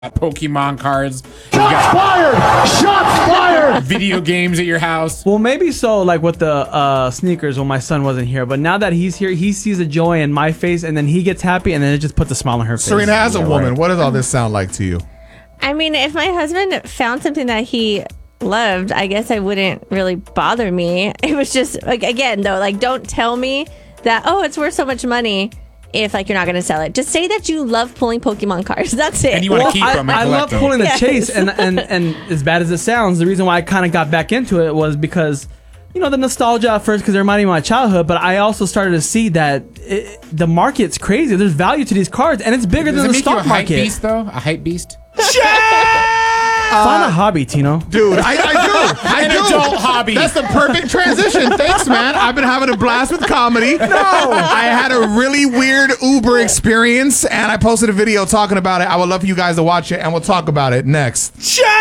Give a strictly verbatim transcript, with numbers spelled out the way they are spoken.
Pokemon cards. Shots fired! Shots fired! Video games at your house. Well, maybe so, like with the uh, sneakers when my son wasn't here. But now that he's here, he sees a joy in my face, and then he gets happy, and then it just puts a smile on her face. Serena, as a Yeah, woman, right. what does all this sound like to you? I mean, if my husband found something that he loved, I guess it wouldn't really bother me. It was just, like, again, though, like, don't tell me that, oh, it's worth so much money if, like, you're not going to sell it. Just say that you love pulling Pokemon cards. That's it. And you want to Well, keep I, them and I collect love them. pulling the Yes. chase, and, and and as bad as it sounds, the reason why I kind of got back into it was because, you know, the nostalgia at first, because it reminded me of my childhood, but I also started to see that it, the market's crazy. There's value to these cards, and it's bigger Does than it the make you a stock hype market. beast, though? A hype beast? Find a hobby, Tino. Dude, I, I do. I An do. adult hobby. That's the perfect transition. Thanks, man. I've been having a blast with comedy. No. I had a really weird Uber experience, and I posted a video talking about it. I would love for you guys to watch it, and we'll talk about it next. Check!